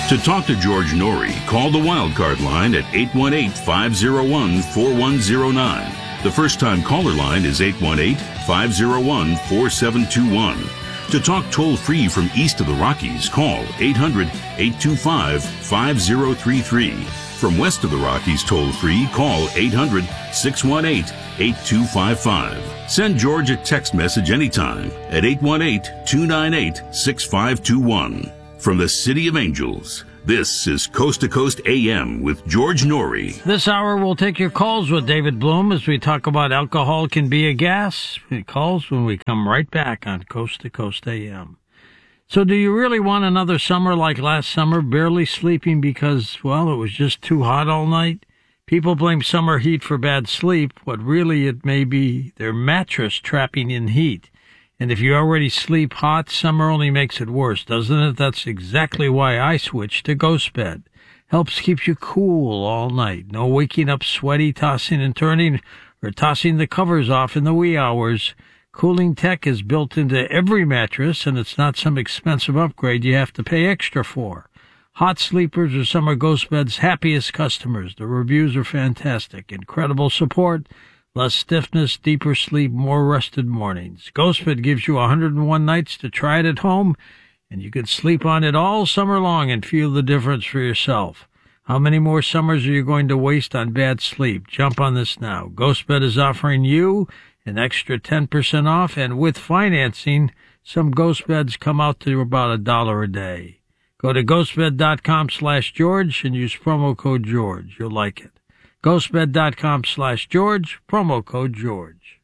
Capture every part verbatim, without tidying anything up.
To talk to George Norrie, call the Wildcard line at eight one eight, five oh one, four one oh nine. The first-time caller line is eight one eight, five oh one, four seven two one. To talk toll-free from east of the Rockies, call eight hundred, eight two five, five oh three three. From west of the Rockies toll-free, call eight hundred, six one eight, eight two five five. Send George a text message anytime at eight one eight, two nine eight, six five two one. From the City of Angels, this is Coast to Coast A M with George Norrie. This hour we'll take your calls with David Bloom as we talk about alcohol can be a gas. Calls when we come right back on Coast to Coast A M. So do you really want another summer like last summer, barely sleeping because, well, it was just too hot all night? People blame summer heat for bad sleep. What really it may be their mattress trapping in heat. And if you already sleep hot, summer only makes it worse, doesn't it? That's exactly why I switched to Ghost Bed. Helps keep you cool all night. No waking up sweaty, tossing and turning, or tossing the covers off in the wee hours. Cooling tech is built into every mattress, and it's not some expensive upgrade you have to pay extra for. Hot sleepers are some of Ghost Bed's happiest customers. The reviews are fantastic. Incredible support. Less stiffness, deeper sleep, more rested mornings. GhostBed gives you one hundred one nights to try it at home, and you can sleep on it all summer long and feel the difference for yourself. How many more summers are you going to waste on bad sleep? Jump on this now. GhostBed is offering you an extra ten percent off, and with financing, some GhostBeds come out to about a dollar a day. Go to ghostbed.com slash George and use promo code George. You'll like it. ghostbed.com slash George, promo code George.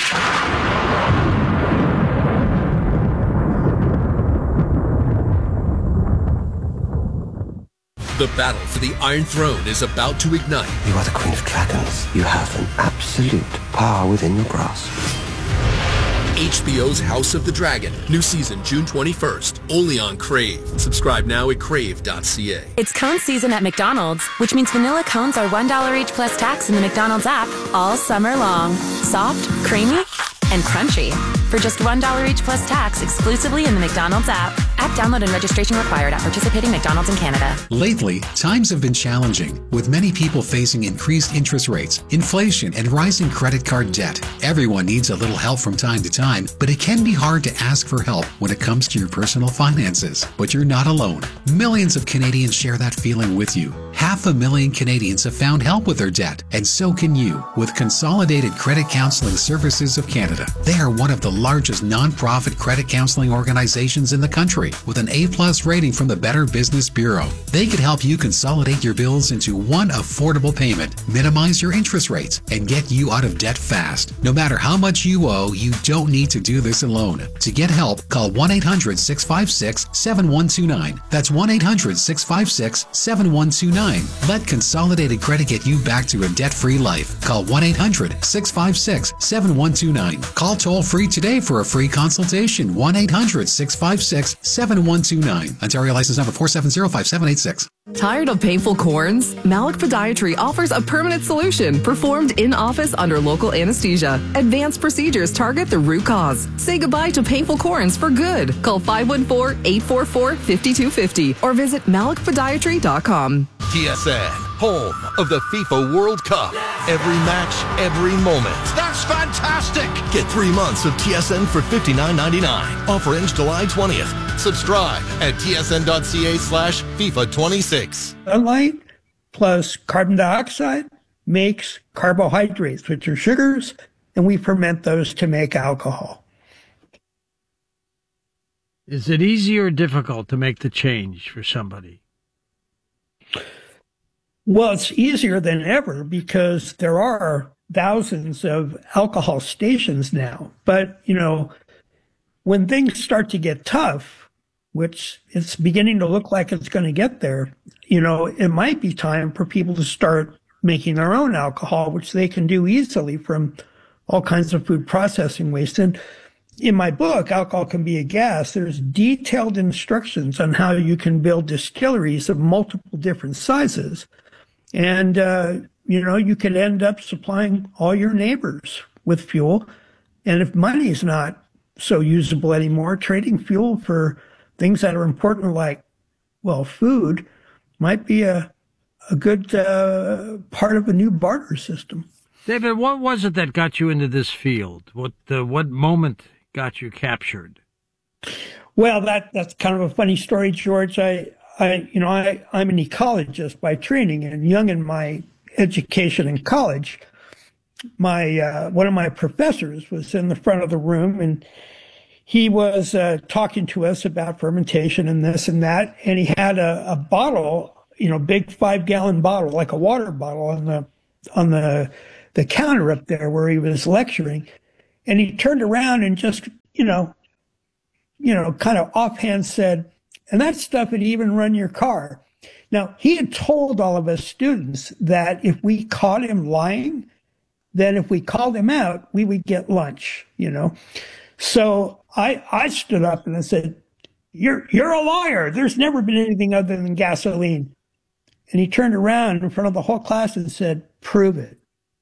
The battle for the Iron Throne is about to ignite. You are the Queen of Dragons. You have an absolute power within your grasp. H B O's House of the Dragon. New season June twenty-first. Only on Crave. Subscribe now at crave dot c a. It's cone season at McDonald's, which means vanilla cones are one dollar each plus tax in the McDonald's app all summer long. Soft, creamy, and crunchy. For just one dollar each plus tax exclusively in the McDonald's app. App download and registration required at participating McDonald's in Canada. Lately, times have been challenging, with many people facing increased interest rates, inflation, and rising credit card debt. Everyone needs a little help from time to time, but it can be hard to ask for help when it comes to your personal finances. But you're not alone. Millions of Canadians share that feeling with you. Half a million Canadians have found help with their debt, and so can you with Consolidated Credit Counseling Services of Canada. They are one of the largest nonprofit credit counseling organizations in the country, with an A-plus rating from the Better Business Bureau. They could help you consolidate your bills into one affordable payment, minimize your interest rates, and get you out of debt fast. No matter how much you owe, you don't need to do this alone. To get help, call one eight hundred, six five six, seven one two nine. That's one eight hundred, six five six, seven one two nine. Let Consolidated Credit get you back to a debt-free life. Call one eight hundred, six five six, seven one two nine. Call toll-free today for a free consultation. one eight hundred, six five six, seven one two nine. Ontario license number four seven zero five seven eight six. Tired of painful corns? Malik Podiatry offers a permanent solution performed in office under local anesthesia. Advanced procedures target the root cause. Say goodbye to painful corns for good. Call five one four, eight four four, five two five zero or visit malik podiatry dot com. T S N, home of the FIFA World Cup. Every match, every moment. That's fantastic! Get three months of T S N for fifty-nine ninety-nine. Offer ends July twentieth. Subscribe at tsn.ca slash FIFA 26. Sunlight plus carbon dioxide makes carbohydrates, which are sugars, and we ferment those to make alcohol. Is it easy or difficult to make the change for somebody? Well, it's easier than ever because there are thousands of alcohol stations now. But, you know, when things start to get tough, which it's beginning to look like it's going to get there, you know, it might be time for people to start making their own alcohol, which they can do easily from all kinds of food processing waste. And in my book, Alcohol Can Be a Gas, there's detailed instructions on how you can build distilleries of multiple different sizes. And, uh, you know, you could end up supplying all your neighbors with fuel. And if money is not so usable anymore, trading fuel for things that are important like well, food might be a, a good uh, part of a new barter system. David, what was it that got you into this field? What uh, what moment got you captured? Well, that that's kind of a funny story, George. I, I you know, I, I'm an ecologist by training, and young in my education in college, my uh, one of my professors was in the front of the room, and he was uh, talking to us about fermentation and this and that, and he had a, a bottle, you know, big five gallon bottle, like a water bottle, on the on the the counter up there where he was lecturing, and he turned around and just, you know, you know, kind of offhand said, "And that stuff would even run your car." Now, he had told all of us students that if we caught him lying, then if we called him out, we would get lunch, you know. So I I stood up and I said, "You're you're a liar. There's never been anything other than gasoline." And he turned around in front of the whole class and said, "Prove it."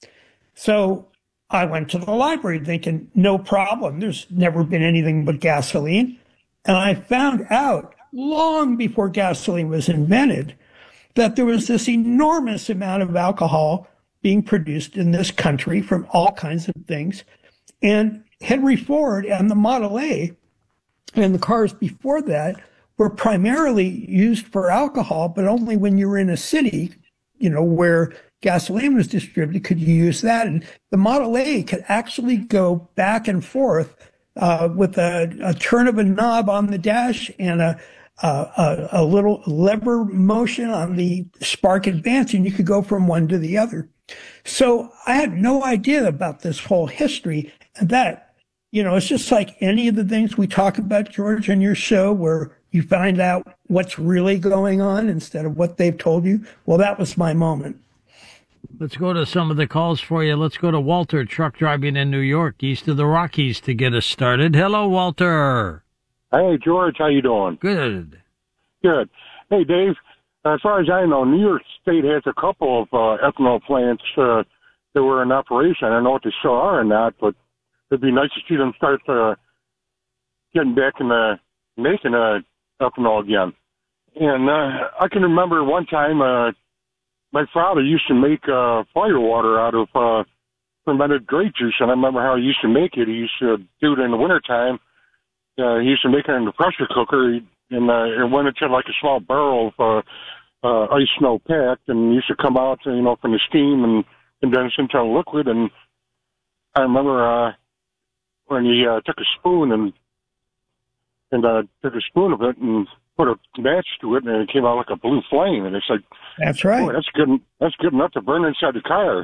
So I went to the library thinking, no problem. There's never been anything but gasoline. And I found out long before gasoline was invented that there was this enormous amount of alcohol being produced in this country from all kinds of things. And Henry Ford and the Model A and the cars before that were primarily used for alcohol, but only when you were in a city, you know, where gasoline was distributed, could you use that. And the Model A could actually go back and forth uh, with a, a turn of a knob on the dash and a, a, a little lever motion on the spark advance, and you could go from one to the other. So I had no idea about this whole history. And that, you know, it's just like any of the things we talk about, George, on your show, where you find out what's really going on instead of what they've told you. Well, that was my moment. Let's go to some of the calls for you. Let's go to Walter, truck driving in New York, east of the Rockies, to get us started. Hello, Walter. Hey, George. How you doing? Good. Good. Hey, Dave. As far as I know, New York State has a couple of uh, ethanol plants uh, that were in operation. I don't know what they still are or not, but it'd be nice to see them start uh, getting back in the making uh, ethanol again. And uh, I can remember one time uh, my father used to make uh, fire water out of uh, fermented grape juice, and I remember how he used to make it. He used to do it in the wintertime. Uh, he used to make it in the pressure cooker, and uh, it went into like a small barrel of uh, uh, ice snow packed, and used to come out, you know, from the steam and condense into a liquid. And I remember uh, when he uh, took a spoon and and uh, took a spoon of it and put a match to it, and it came out like a blue flame. And it's like, that's right. Boy, that's good. That's good enough to burn inside the car.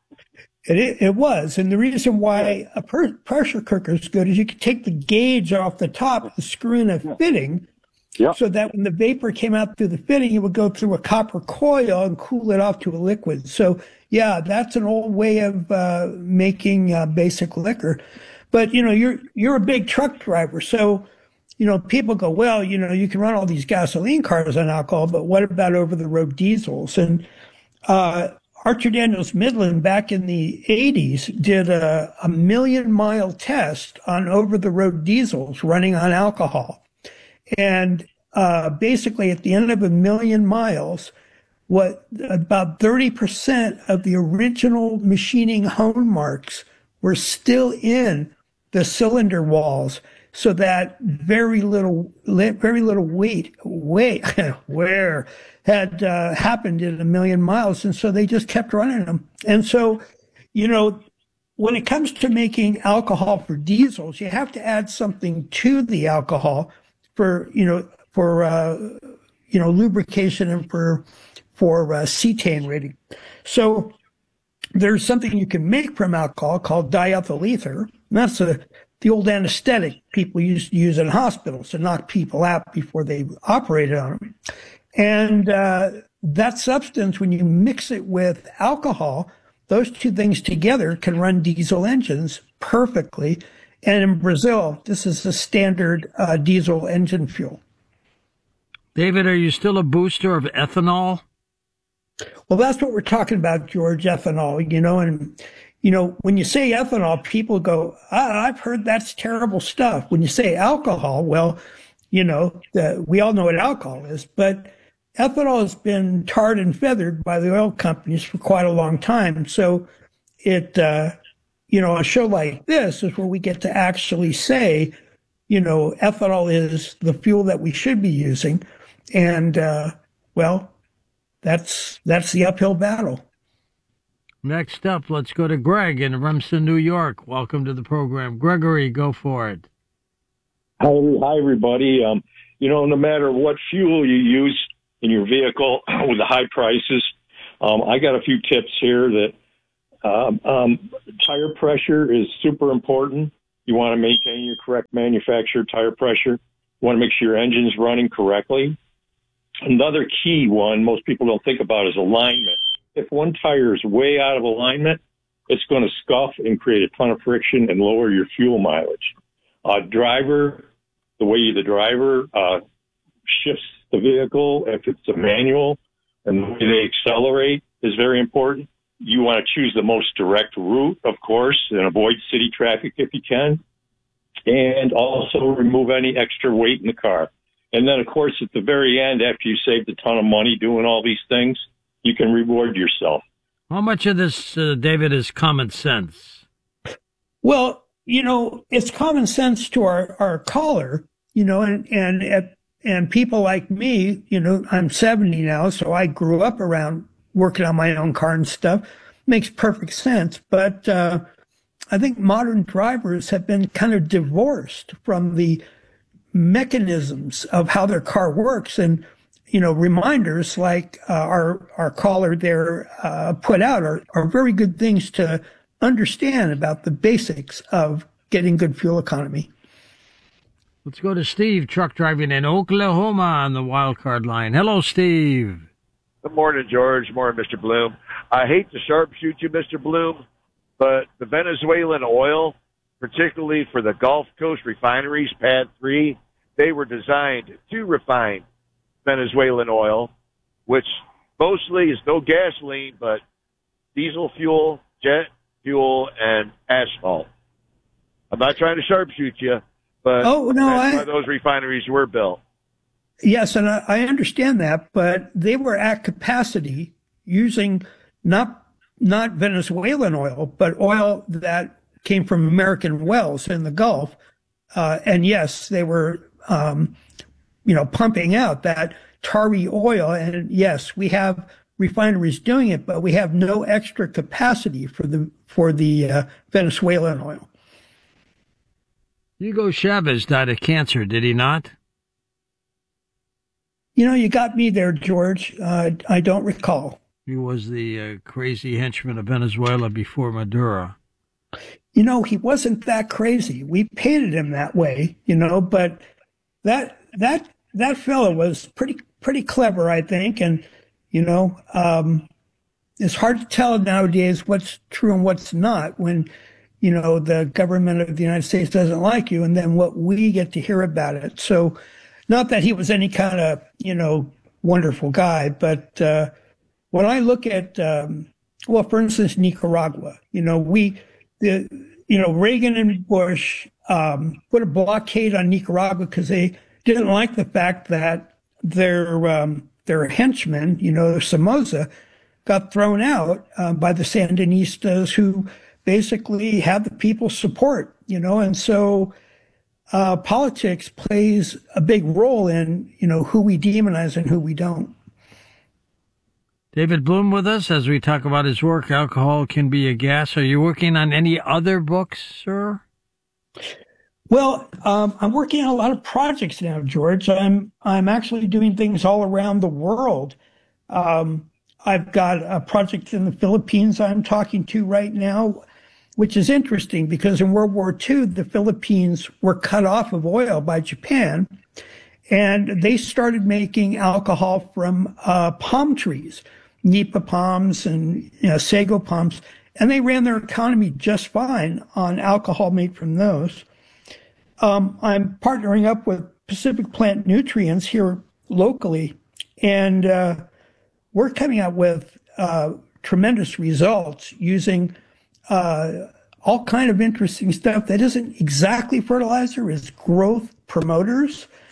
It, it was. And the reason why a per- pressure cooker is good is you can take the gauge off the top and screw in a fitting, yeah. so that when the vapor came out through the fitting, it would go through a copper coil and cool it off to a liquid. So, yeah, that's an old way of uh, making uh, basic liquor. But, you know, you're you're a big truck driver. So, you know, people go, well, you know, you can run all these gasoline cars on alcohol, but what about over-the-road diesels? And uh Archer Daniels Midland back in the eighties did a, a million mile test on over-the-road diesels running on alcohol. And uh, basically at the end of a million miles, what about thirty percent of the original machining hone marks were still in the cylinder walls, so that very little, very little weight, weight, wear had uh, happened in a million miles. And so they just kept running them. And so, you know, when it comes to making alcohol for diesels, you have to add something to the alcohol for, you know, for, uh, you know, lubrication and for, for uh, cetane rating. So there's something you can make from alcohol called diethyl ether. And that's a, the old anesthetic people used to use in hospitals to knock people out before they operated on them. And uh, that substance, when you mix it with alcohol, those two things together can run diesel engines perfectly. And in Brazil, this is the standard uh, diesel engine fuel. David, are you still a booster of ethanol? Well, that's what we're talking about, George, ethanol, you know, and you know, when you say ethanol, people go, ah, I've heard that's terrible stuff. When you say alcohol, well, you know, the, we all know what alcohol is, but ethanol has been tarred and feathered by the oil companies for quite a long time. So it, uh, you know, a show like this is where we get to actually say, you know, ethanol is the fuel that we should be using. And, uh, well, that's, that's the uphill battle. Next up, let's go to Greg in Remsen, New York. Welcome to the program. Gregory, go for it. Hi, hi everybody. Um, you know, no matter what fuel you use in your vehicle with the high prices, um, I got a few tips here that um, um, tire pressure is super important. You want to maintain your correct manufacturer tire pressure. You want to make sure your engine's running correctly. Another key one most people don't think about is alignment. If one tire is way out of alignment, it's going to scuff and create a ton of friction and lower your fuel mileage. Uh, driver, the way the driver uh, shifts the vehicle, if it's a manual, and the way they accelerate is very important. You want to choose the most direct route, of course, and avoid city traffic if you can, and also remove any extra weight in the car. And then, of course, at the very end, after you saved a ton of money doing all these things, you can reward yourself. How much of this, uh, David, is common sense? Well, you know, it's common sense to our, our caller, you know, and, and, and people like me, you know, I'm seventy now, so I grew up around working on my own car and stuff. Makes perfect sense. But, uh, I think modern drivers have been kind of divorced from the mechanisms of how their car works. And, you know, reminders like uh, our our caller there uh, put out are, are very good things to understand about the basics of getting good fuel economy. Let's go to Steve, truck driving in Oklahoma on the wildcard line. Hello, Steve. Good morning, George. Good morning, Mister Bloom. I hate to sharpshoot you, Mister Bloom, but the Venezuelan oil, particularly for the Gulf Coast refineries, P A D three, they were designed to refine Venezuelan oil, which mostly is no gasoline, but diesel fuel, jet fuel, and asphalt. I'm not trying to sharpshoot you, but oh, no, that's I, why those refineries were built. Yes, and I, I understand that, but they were at capacity using not not Venezuelan oil, but oil that came from American wells in the Gulf. Uh, and yes, they were um, you know, pumping out that tarry oil. And yes, we have refineries doing it, but we have no extra capacity for the for the uh, Venezuelan oil. Hugo Chavez died of cancer, did he not? You know, you got me there, George. Uh, I don't recall. He was the uh, crazy henchman of Venezuela before Maduro. You know, he wasn't that crazy. We painted him that way, you know, but that that that fellow was pretty pretty clever, I think. And, you know, um, it's hard to tell nowadays what's true and what's not when, you know, the government of the United States doesn't like you and then what we get to hear about it. So not that he was any kind of, you know, wonderful guy, but uh, when I look at, um, well, for instance, Nicaragua, you know, we, the, you know, Reagan and Bush um, put a blockade on Nicaragua because they didn't like the fact that their um, their henchmen, you know, Somoza, got thrown out uh, by the Sandinistas, who basically had the people's support, you know, and so uh, politics plays a big role in, you know, who we demonize and who we don't. David Bloom with us as we talk about his work, Alcohol Can Be a Gas. Are you working on any other books, sir? Well, um, I'm working on a lot of projects now, George. I'm I'm actually doing things all around the world. Um, I've got a project in the Philippines I'm talking to right now, which is interesting because in World War Two, the Philippines were cut off of oil by Japan, and they started making alcohol from uh, palm trees, nipa palms and you know, sago palms, and they ran their economy just fine on alcohol made from those. Um, I'm partnering up with Pacific Plant Nutrients here locally, and uh, we're coming out with uh, tremendous results using uh, all kind of interesting stuff that isn't exactly fertilizer, is growth promoters.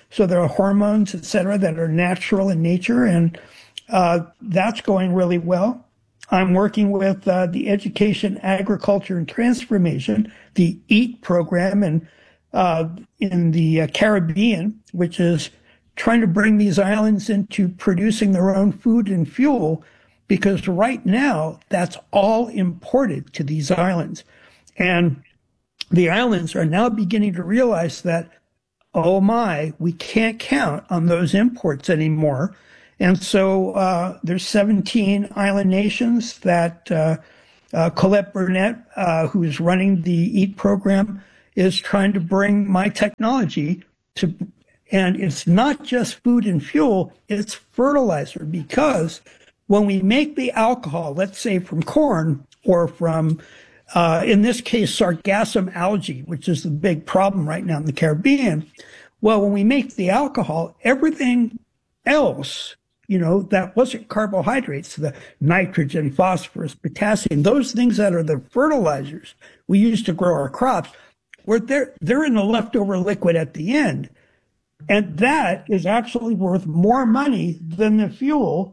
So there are hormones, et cetera, that are natural in nature, and uh, that's going really well. I'm working with uh, the Education, Agriculture, and Transformation, the EAT program, and uh, in the uh, Caribbean, which is trying to bring these islands into producing their own food and fuel, because right now that's all imported to these islands. And the islands are now beginning to realize that, oh my, we can't count on those imports anymore. And so uh, there's seventeen island nations that uh, uh, Colette Burnett, uh, who's running the EAT program, is trying to bring my technology to. And it's not just food and fuel, it's fertilizer, because when we make the alcohol, let's say from corn or from, uh, in this case, sargassum algae, which is the big problem right now in the Caribbean. Well, when we make the alcohol, everything else, you know, that wasn't carbohydrates, the nitrogen, phosphorus, potassium, those things that are the fertilizers we use to grow our crops, where they're, they're in the leftover liquid at the end. And that is actually worth more money than the fuel,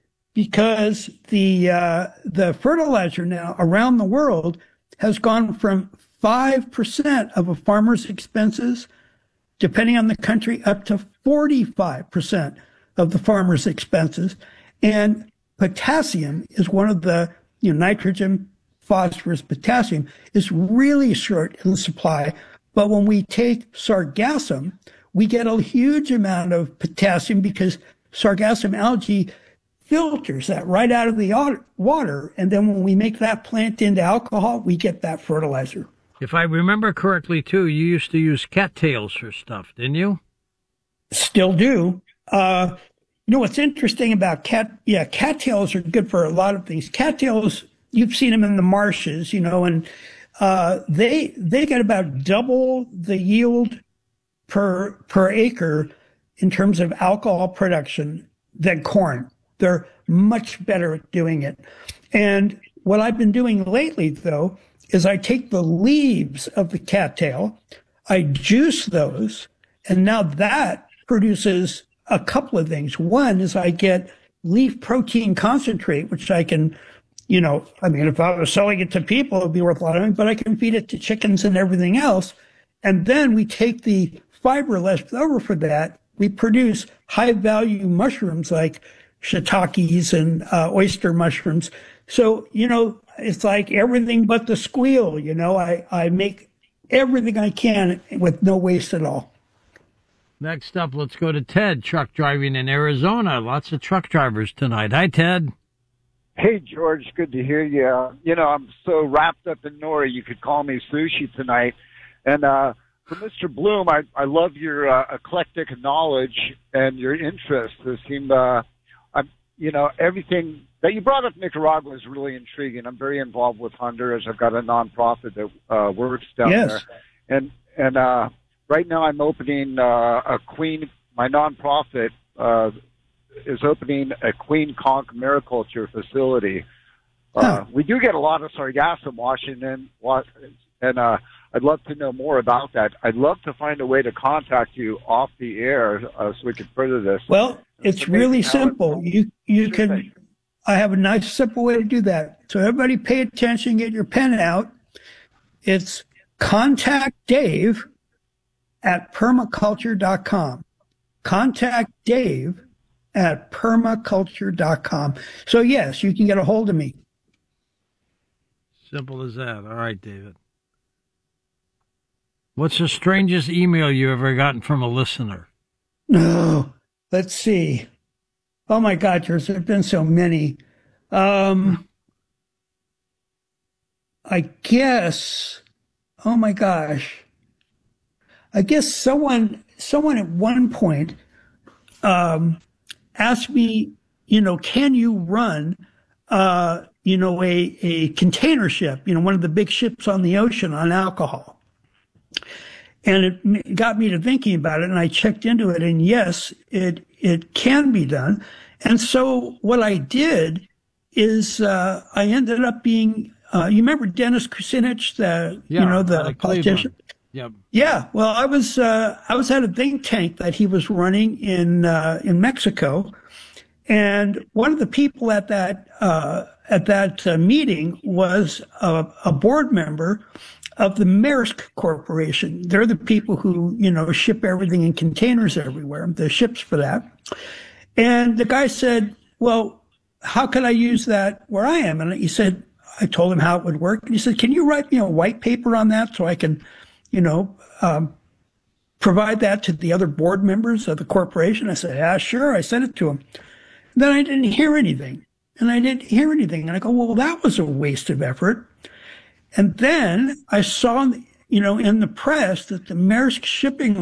because the uh, the fertilizer now around the world has gone from five percent of a farmer's expenses, depending on the country, up to forty-five percent of the farmer's expenses. And potassium is one of the, you know, nitrogen, phosphorus, potassium is really short in supply. But when we take sargassum, we get a huge amount of potassium, because sargassum algae filters that right out of the water. And then when we make that plant into alcohol, we get that fertilizer. If I remember correctly, too, you used to use cattails for stuff, didn't you? Still do. Uh, you know, what's interesting about cat, yeah, cattails are good for a lot of things. Cattails, you've seen them in the marshes, you know, and uh, they they get about double the yield per per acre in terms of alcohol production than corn. They're much better at doing it. And what I've been doing lately, though, is I take the leaves of the cattail, I juice those, and now that produces a couple of things. One is I get leaf protein concentrate, which I can, you know, I mean, if I was selling it to people, it would be worth a lot of money, but I can feed it to chickens and everything else. And then we take the fiber left over for that, we produce high-value mushrooms like shiitakes and uh, oyster mushrooms. So, you know, it's like everything but the squeal, you know. I, I make everything I can with no waste at all. Next up, let's go to Ted, truck driving in Arizona. Lots of truck drivers tonight. Hi, Ted. Hey, George. Good to hear you. You know, I'm so wrapped up in nori, you could call me sushi tonight. And, uh, for Mister Bloom, I, I love your uh, eclectic knowledge and your interests. There seem, uh, I'm, you know, everything that you brought up Nicaragua is really intriguing. I'm very involved with Honduras. I've got a nonprofit that uh, works down yes. there, and and uh, right now I'm opening uh, a Queen. My nonprofit uh, is opening a Queen Conch mariculture facility. Uh, huh. We do get a lot of sargassum washing in, and uh, I'd love to know more about that. I'd love to find a way to contact you off the air uh, so we can further this. Well, it's really simple. You you can. I have a nice, simple way to do that. So everybody pay attention, get your pen out. It's contact Dave at permaculture dot com. Contact Dave at permaculture dot com. So, yes, you can get a hold of me. Simple as that. All right, David. What's the strangest email you ever gotten from a listener? No, let's see. Oh, my God, there's there have been so many. Um, I guess, oh, my gosh. I guess someone someone at one point um, asked me, you know, can you run, uh, you know, a, a container ship, you know, one of the big ships on the ocean on alcohol? And it got me to thinking about it, and I checked into it, and yes, it it can be done. And so what I did is uh, I ended up being, uh, you remember Dennis Kucinich, the yeah, you know the politician? Yep. Yeah. Well, I was uh, I was at a think tank that he was running in uh, in Mexico, and one of the people at that uh, at that uh, meeting was a, a board member of the Maersk Corporation. They're the people who, you know, ship everything in containers everywhere, the ships for that. And the guy said, well, how can I use that where I am? And he said, I told him how it would work. And he said, can you write me a white paper on that so I can, you know, um, provide that to the other board members of the corporation? I said, yeah, sure. I sent it to him. Then I didn't hear anything. And I didn't hear anything. And I go, well, that was a waste of effort. And then I saw, you know, in the press that the Maersk shipping